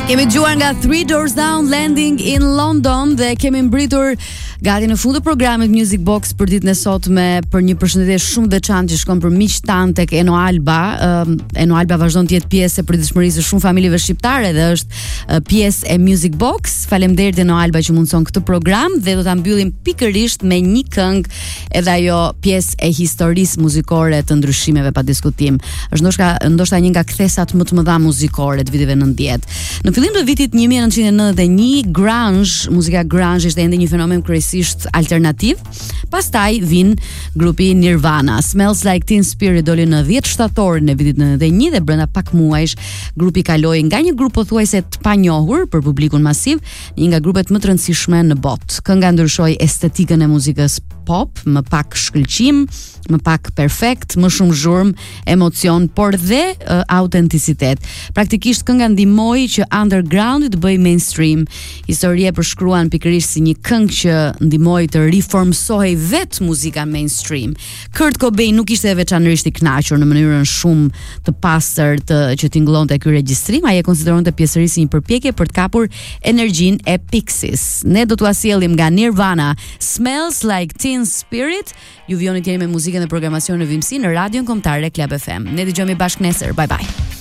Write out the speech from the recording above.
Kemi dëgjuar nga Three Doors Down, Landing in London, dhe kemi mbritur gati në fund të programit Music Box për ditën e sotme për një përshëndetje shumë veçantë që shkon për miq tan tek Eno Alba. Eno Alba vazhdon të jetë pjesë e përditshmërisë së shumë familjeve shqiptare dhe është pjesë e Music Box. Faleminderit Eno Alba që mundson këtë program dhe do ta mbyllim pikërisht me një këngë, edhe ajo pjesë e historisë muzikore të ndryshimeve pa diskutim. Është ndoshta një nga kthesat më të mëdha muzikore të viteve 90. Në fillim të vitit 1991, grunge, muzika grunge ishte ende një fenomen kryesisht alternativ. Pastaj vin grupi Nirvana. Smells Like Teen Spirit doli në 10 shtator në vitin 91 dhe brenda pak muajsh grupi kaloi nga një grup pothuajse të panjohur për publikun masiv në një nga grupet më të rëndësishme në botë. Kënga ndryshoi estetikën e muzikës pop, më pak shkëlqim, më pak perfekt, më shumë zhurmë, emocion, por dhe autenticitet. Praktikisht kënga ndihmoi që underground të bëj mainstream. Historia e përshkruan pikërisht si një këngë që ndihmoi të riformsohej vetë muzika mainstream. Kurt Cobain nuk ishte veçanërisht i kënaqur në mënyrën shumë të pastërt që tingëllonte ky regjistrim, ai e konsideronte pjesërisht si një përpjekje për të kapur energjinë e Pixies. Ne do t'u sjellim nga Nirvana, Smells Like Teen Spirit. Ju vjoni tjeni me muzikën dhe programacionin e Vimsi në Radion Kombëtare Club FM. Ne dëgjohemi bashkë nesër. Bye bye.